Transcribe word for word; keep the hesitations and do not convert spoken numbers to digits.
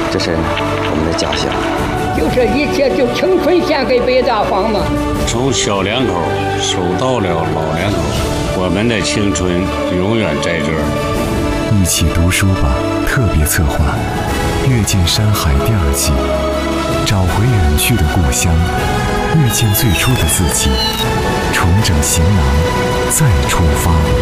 这是我们的家乡。 就是一切就青春献给北大荒嘛。 从小两口守到了老两口，我们的青春永远在这儿。 一起读书吧特别策划《阅见山海》第二季，找回远去的故乡，遇见最初的自己，重整行囊，再出发。